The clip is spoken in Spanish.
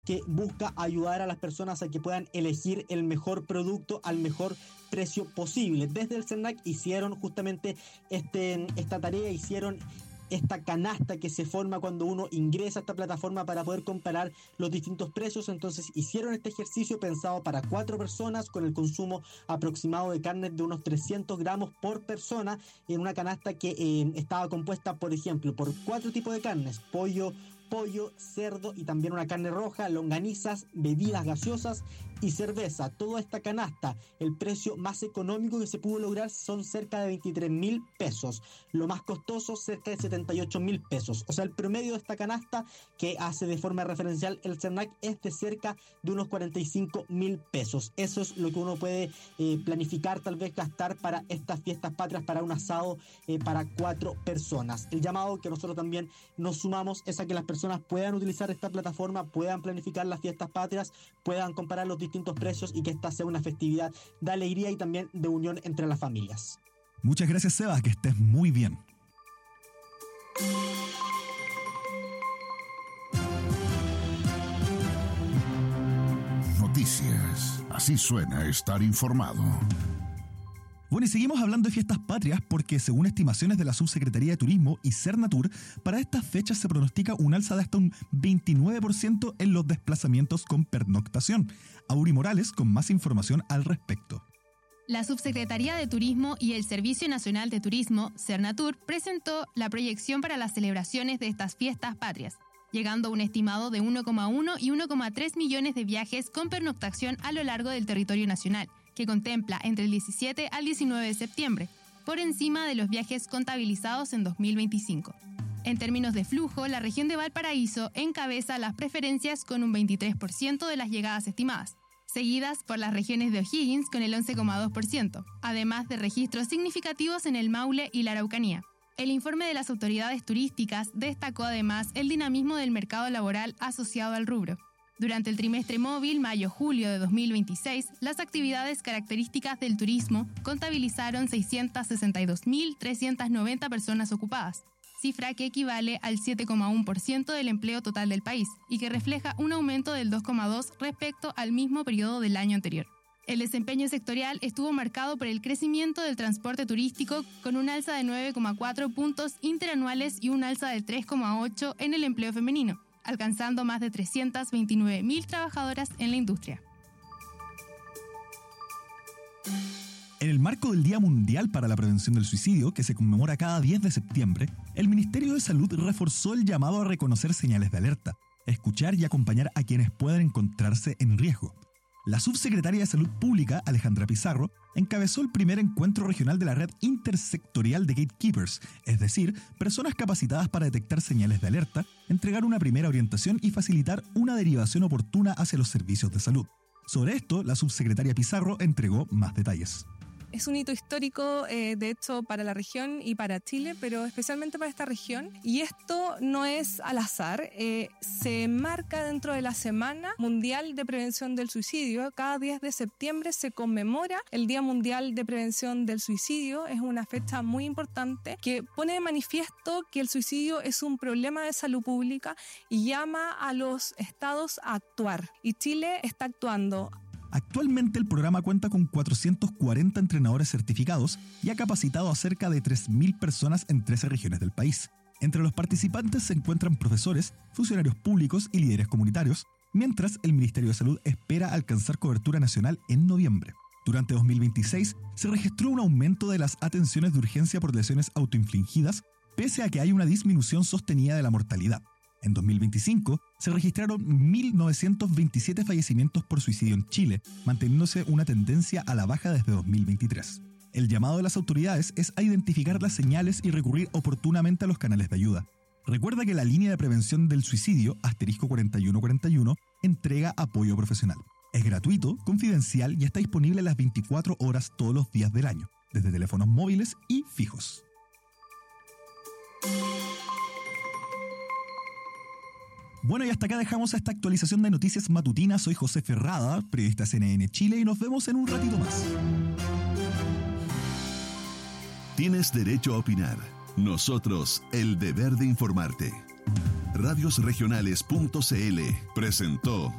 que busca ayudar a las personas a que puedan elegir el mejor producto al mejor precio posible. Desde el CERNAC hicieron justamente esta tarea, hicieron esta canasta que se forma cuando uno ingresa a esta plataforma para poder comparar los distintos precios. Entonces hicieron este ejercicio pensado para 4 personas con el consumo aproximado de carne de unos 300 gramos por persona, en una canasta que estaba compuesta, por ejemplo, por 4 tipos de carnes: pollo, cerdo y también una carne roja, longanizas, bebidas gaseosas y cerveza. Toda esta canasta, el precio más económico que se pudo lograr son cerca de 23.000 pesos. Lo más costoso, cerca de 78.000 pesos. O sea, el promedio de esta canasta, que hace de forma referencial el CERNAC, es de cerca de unos 45.000 pesos. Eso es lo que uno puede planificar, tal vez gastar para estas fiestas patrias, para un asado para 4 personas. El llamado que nosotros también nos sumamos es a que las personas puedan utilizar esta plataforma, puedan planificar las fiestas patrias, puedan comparar los distintos precios y que esta sea una festividad de alegría y también de unión entre las familias. Muchas gracias, Seba, que estés muy bien. Noticias. Así suena estar informado. Bueno, y seguimos hablando de fiestas patrias porque, según estimaciones de la Subsecretaría de Turismo y Cernatur, para estas fechas se pronostica un alza de hasta un 29% en los desplazamientos con pernoctación. Auri Morales con más información al respecto. La Subsecretaría de Turismo y el Servicio Nacional de Turismo, Cernatur, presentó la proyección para las celebraciones de estas fiestas patrias, llegando a un estimado de 1,1 y 1,3 millones de viajes con pernoctación a lo largo del territorio nacional, que contempla entre el 17 al 19 de septiembre, por encima de los viajes contabilizados en 2025. En términos de flujo, la región de Valparaíso encabeza las preferencias con un 23% de las llegadas estimadas, seguidas por las regiones de O'Higgins con el 11,2%, además de registros significativos en el Maule y la Araucanía. El informe de las autoridades turísticas destacó además el dinamismo del mercado laboral asociado al rubro. Durante el trimestre móvil mayo-julio de 2026, las actividades características del turismo contabilizaron 662.390 personas ocupadas, cifra que equivale al 7,1% del empleo total del país y que refleja un aumento del 2,2% respecto al mismo periodo del año anterior. El desempeño sectorial estuvo marcado por el crecimiento del transporte turístico, con un alza de 9,4 puntos interanuales y un alza de 3,8 en el empleo femenino, alcanzando más de 329.000 trabajadoras en la industria. En el marco del Día Mundial para la Prevención del Suicidio, que se conmemora cada 10 de septiembre, el Ministerio de Salud reforzó el llamado a reconocer señales de alerta, escuchar y acompañar a quienes puedan encontrarse en riesgo. La subsecretaria de Salud Pública, Alejandra Pizarro, encabezó el primer encuentro regional de la red intersectorial de Gatekeepers, es decir, personas capacitadas para detectar señales de alerta, entregar una primera orientación y facilitar una derivación oportuna hacia los servicios de salud. Sobre esto, la subsecretaria Pizarro entregó más detalles. Es un hito histórico, de hecho, para la región y para Chile, pero especialmente para esta región. Y esto no es al azar, se marca dentro de la Semana Mundial de Prevención del Suicidio. Cada 10 de septiembre se conmemora el Día Mundial de Prevención del Suicidio. Es una fecha muy importante que pone de manifiesto que el suicidio es un problema de salud pública y llama a los estados a actuar. Y Chile está actuando. Actualmente el programa cuenta con 440 entrenadores certificados y ha capacitado a cerca de 3.000 personas en 13 regiones del país. Entre los participantes se encuentran profesores, funcionarios públicos y líderes comunitarios, mientras el Ministerio de Salud espera alcanzar cobertura nacional en noviembre. Durante 2026 se registró un aumento de las atenciones de urgencia por lesiones autoinfligidas, pese a que hay una disminución sostenida de la mortalidad. En 2025 se registraron 1.927 fallecimientos por suicidio en Chile, manteniéndose una tendencia a la baja desde 2023. El llamado de las autoridades es a identificar las señales y recurrir oportunamente a los canales de ayuda. Recuerda que la línea de prevención del suicidio, *4141, entrega apoyo profesional. Es gratuito, confidencial y está disponible las 24 horas todos los días del año, desde teléfonos móviles y fijos. Bueno, y hasta acá dejamos esta actualización de noticias matutinas. Soy José Ferrada, periodista CNN Chile, y nos vemos en un ratito más. Tienes derecho a opinar. Nosotros, el deber de informarte. Radiosregionales.cl presentó